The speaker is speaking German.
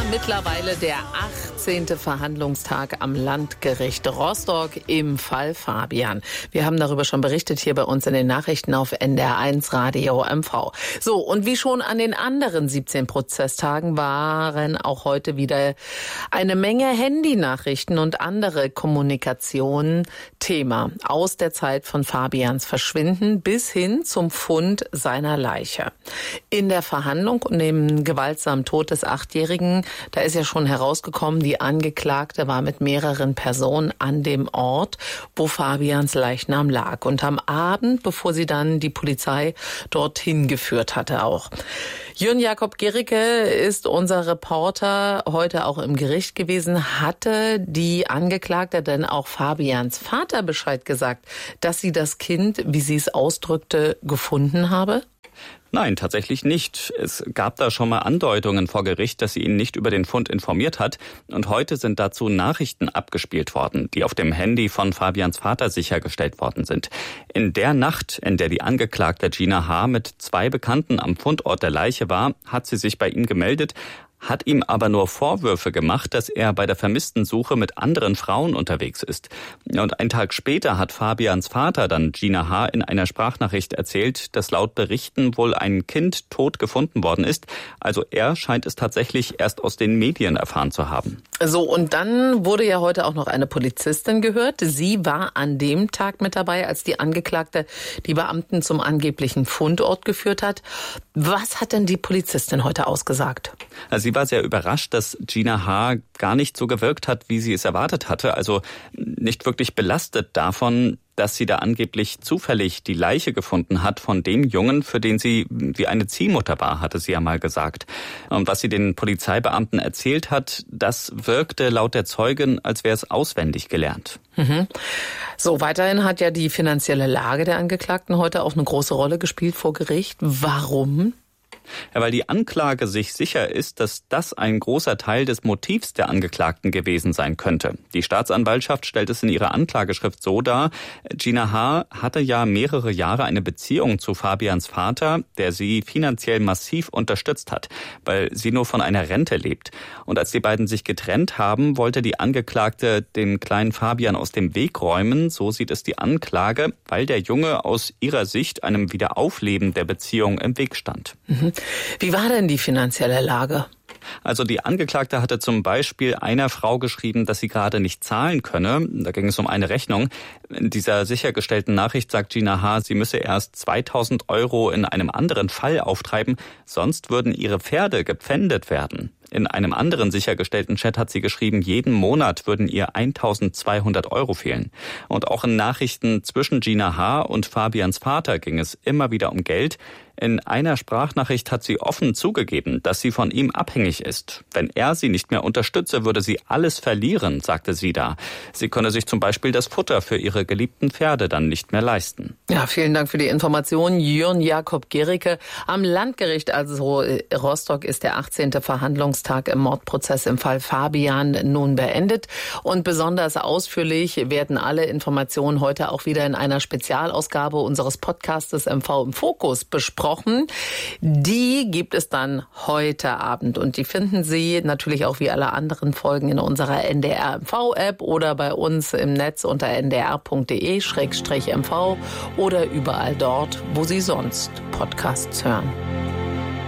mittlerweile der 18. Verhandlungstag am Landgericht Rostock im Fall Fabian. Wir haben darüber schon berichtet hier bei uns in den Nachrichten auf NDR1 Radio MV. So, und wie schon an den anderen 17 Prozesstagen waren auch heute wieder eine Menge Handynachrichten und andere Kommunikation Thema aus der Zeit von Fabians Verschwinden bis hin zum Fund seiner Leiche. In der Verhandlung und dem gewaltsamen Tod des 8-Jährigen, da ist ja schon herausgekommen, die Angeklagte war mit mehreren Personen an dem Ort, wo Fabians Leichnam lag. Und am Abend, bevor sie dann die Polizei dorthin geführt hatte auch. Jürgen Jakob Gericke ist unser Reporter heute auch im Gericht gewesen. Hatte die Angeklagte denn auch Fabians Vater Bescheid gesagt, dass sie das Kind, wie sie es ausdrückte, gefunden habe? Nein, tatsächlich nicht. Es gab da schon mal Andeutungen vor Gericht, dass sie ihn nicht über den Fund informiert hat. Und heute sind dazu Nachrichten abgespielt worden, die auf dem Handy von Fabians Vater sichergestellt worden sind. In der Nacht, in der die Angeklagte Gina H. mit 2 Bekannten am Fundort der Leiche war, hat sie sich bei ihm gemeldet, hat ihm aber nur Vorwürfe gemacht, dass er bei der vermissten Suche mit anderen Frauen unterwegs ist. Und einen Tag später hat Fabians Vater dann Gina H. in einer Sprachnachricht erzählt, dass laut Berichten wohl ein Kind tot gefunden worden ist. Also er scheint es tatsächlich erst aus den Medien erfahren zu haben. So, und dann wurde ja heute auch noch eine Polizistin gehört. Sie war an dem Tag mit dabei, als die Angeklagte die Beamten zum angeblichen Fundort geführt hat. Was hat denn die Polizistin heute ausgesagt? Also sie war sehr überrascht, dass Gina H. gar nicht so gewirkt hat, wie sie es erwartet hatte. Also nicht wirklich belastet davon, dass sie da angeblich zufällig die Leiche gefunden hat von dem Jungen, für den sie wie eine Ziehmutter war, hatte sie ja mal gesagt. Und was sie den Polizeibeamten erzählt hat, das wirkte laut der Zeugin, als wäre es auswendig gelernt. So, weiterhin hat ja die finanzielle Lage der Angeklagten heute auch eine große Rolle gespielt vor Gericht. Warum? Ja, weil die Anklage sich sicher ist, dass das ein großer Teil des Motivs der Angeklagten gewesen sein könnte. Die Staatsanwaltschaft stellt es in ihrer Anklageschrift so dar, Gina H. hatte ja mehrere Jahre eine Beziehung zu Fabians Vater, der sie finanziell massiv unterstützt hat, weil sie nur von einer Rente lebt. Und als die beiden sich getrennt haben, wollte die Angeklagte den kleinen Fabian aus dem Weg räumen, so sieht es die Anklage, weil der Junge aus ihrer Sicht einem Wiederaufleben der Beziehung im Weg stand. Wie war denn die finanzielle Lage? Also die Angeklagte hatte zum Beispiel einer Frau geschrieben, dass sie gerade nicht zahlen könne. Da ging es um eine Rechnung. In dieser sichergestellten Nachricht sagt Gina H., sie müsse erst 2.000 € in einem anderen Fall auftreiben, sonst würden ihre Pferde gepfändet werden. In einem anderen sichergestellten Chat hat sie geschrieben, jeden Monat würden ihr 1.200 € fehlen. Und auch in Nachrichten zwischen Gina H. und Fabians Vater ging es immer wieder um Geld. In einer Sprachnachricht hat sie offen zugegeben, dass sie von ihm abhängig ist. Wenn er sie nicht mehr unterstütze, würde sie alles verlieren, sagte sie da. Sie könne sich zum Beispiel das Futter für ihre geliebten Pferde dann nicht mehr leisten. Ja, vielen Dank für die Information. Jürgen Jakob Gericke. Am Landgericht, also Rostock, ist der 18. Verhandlungstag im Mordprozess im Fall Fabian nun beendet. Und besonders ausführlich werden alle Informationen heute auch wieder in einer Spezialausgabe unseres Podcastes MV im Fokus besprochen. Die gibt es dann heute Abend und die finden Sie natürlich auch wie alle anderen Folgen in unserer NDR MV-App oder bei uns im Netz unter ndr.de/mv oder überall dort, wo Sie sonst Podcasts hören.